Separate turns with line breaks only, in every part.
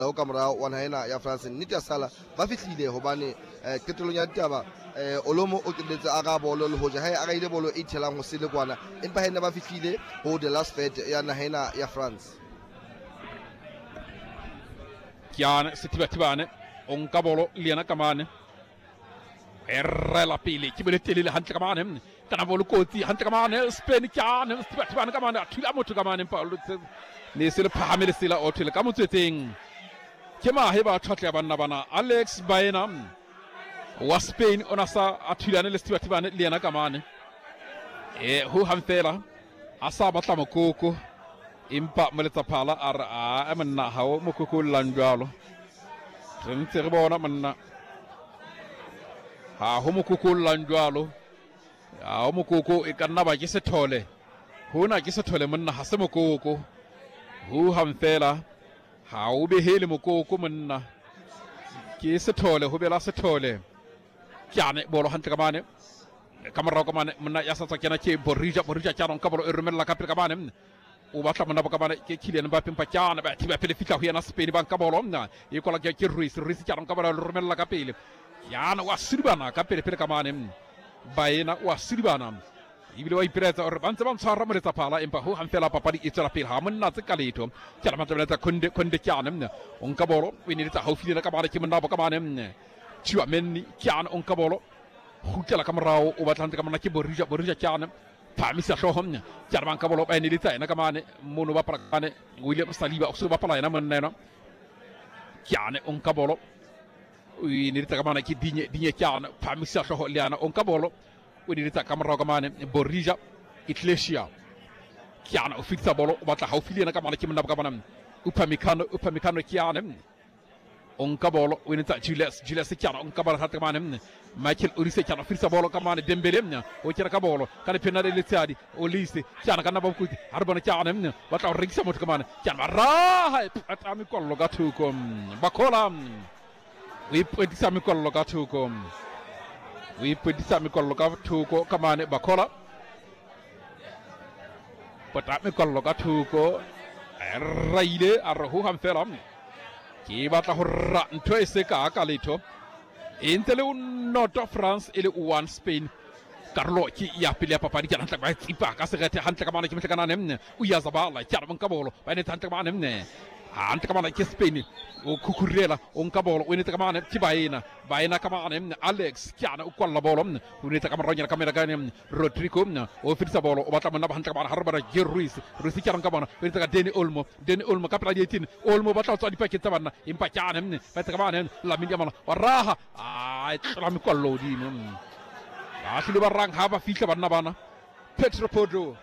o ka morao wa naha ya France nnete ya sala ba fihlile hobane qetelong ya ditaba Olomo o keletse a ga bolo le hoja ha a ile bolo e thelang ho sele kwana empa hena ba fihlile ho the last third ya naha ya France
Kiana Sitibane on kabolo liana kamane errela pili kibeleteli hantle kamane kana bolo koti hantle kamane Spain kiana Sitibane kamane atula motu kamane Paulo ne sele pahamele sila otile kamutsetseng kema heba thotle bana Alex Baena wa Spain onasa atula ne Sitibane liana kamane hu hamfela asa batla mokoko impa meleta pala ara amanna hawo mokoko landwalo Trente bona manna ha ho mokoko landwalo ha mokoko e kanna ba ke sethole hona ke sethole manna ha se mokoko hu hamfela ha o behele mokoko manna ke sethole ho bela sethole kyane bolo hantle kamane kamara kamane manna ya sa kena ke borija kyana ka bolo e romella ka kamane o batla mona ba bana ke Kylian Mbappé mpatyana ba thiba pele fitla ho yana Spain ba nka bolo mna e kola ke Ruiz kyana ka bala romella ka pele yana wa siribana ka pele kamane Baena wa siribana ibile wa ipireta or bantse ba ntshwara mo letsa phala empa ho hamfela papadi e tsela pele ha monna tse ka letho kyana matebela konde kyana mna on ka bolo o ne letsa haufi le ka bana ke monna ba ka bana mna thiwa menni kyana on ka bolo hutela ka morao o batla ka mona ke borija kyana Pamisa shohomnya jarban kabolo ba ni lita ina kamane mono ba prakane William Saliba o so ba pala ina manena kyane on kabolo wi ni lita kamane ki dinye kyane pamisa shoho liana on kabolo o ni lita kamara kamane Borija Iglesias kyane o fixa bolo ba ta hawfili ina kamane ki manda kamane upamikano kyane on kabolo o ni ta Jules kyane on kabala hat kamane Michael Olise kyana firsa bolo kamane Dembele mnya o kira kabolo kana penale litsadi Olise kyana kana babukuti harbana kyana mnya wata ringsa mot kamane kyana raha atami kollo gatukom bakola wi pedisa mi kollo gatukom wi pedisa mi kollo gatuko kamane bakola patami kollo gatuko raile arhu ham felam ki bata hurra nto eseka akalito Intele Nord France et le One Spain Carlo qui y a appelé à papa di kana ba tipa ka segete hantle kamane ki mtlekana nemne u ya zabala kyara ban kabolo ba ne tantle kamane nemne hantle kamane ki Spain o kukurela on kabolo o ne kamane ti baina kamane nemne Alex kyana u kolla bolo nemne u ne kamane ronya kamera ganem Rodrigo nemne o firsa bolo o batama na hantle kamane harbara Ruiz kyara kamane o ne Deni Olmo kapla yetin Olmo batla so di paket tabanna impa kyana nemne ba kamane Lamine Yamal waraha ai tsami kollo di nemne Asli barang haba fika bana Pedro Porro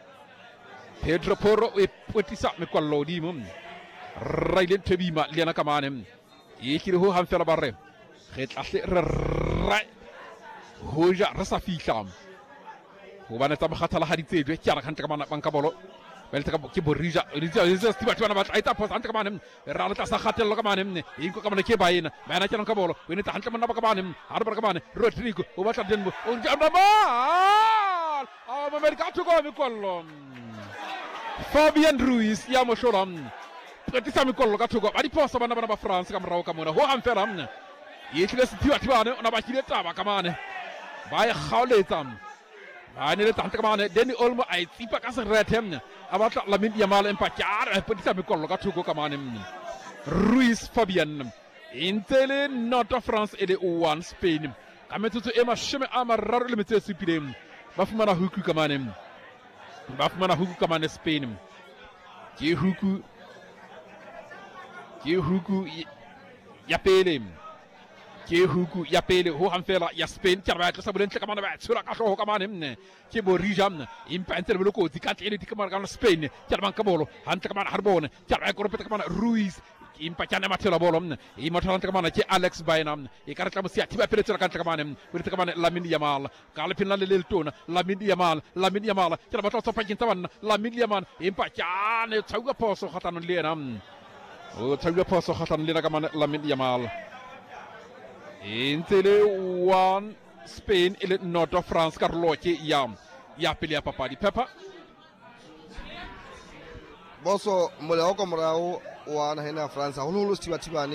e potisa me kollo di mum railen tebima liana kamanem e kiri ho hamfela barre khet asli rai hoja rasa fika ho bana tam khatala haditse do kyara kan kamana banka bolo belta ka ki borija rija stiba ba aita pos anta kamanem ralata sa khatel kamanem e ko kamana ke bayina bana kan ka bolo wini ta hanta manna kamanem harbar kamane Rodrigo o bata denbo on jamda mal America to go mi kollo Fabian Ruiz ya mo sholam petisa mi kollo ka to go badi posa bana ba France kam raw kamona ho am feram yekile stiba ne ona ba kile taba kamane bay khawletam ani le tanta kamane Deni Olmo ay tipa ka sa retem abata Lamine Yamal empacar petisa mi kollo ka to go kamane Ruiz Fabian Intele Nord France et le One Spain kametutu ema sheme amar limite supidem bafumana huku kamane Spain ki huku ya pele ho hamfela ya Spain charba ka sabulen ka kamane ba sura ka ho kamane ne ki borijam impa intervelo ko dikatele dikamar kamane Spain charba ka bolo hanta kamane harbone charba ko repete kamane Ruiz impa chane matela bolom e matala kamane ki Alex Baena e karata mo siati ba pele sura kan kamane wirta kamane Lamine Yamal kala pinal lel tona Lamine Yamal charba to pa kintawan Lamine Yamal impa chane tawga poso khatan lenam o tawga poso khatan lena kamane Lamine Yamal Intele One Spain et le Nord de France Carlo qui ya appelé à papa di Peppa
Boso mole o komrao wa na hena France hulu stiwa tibani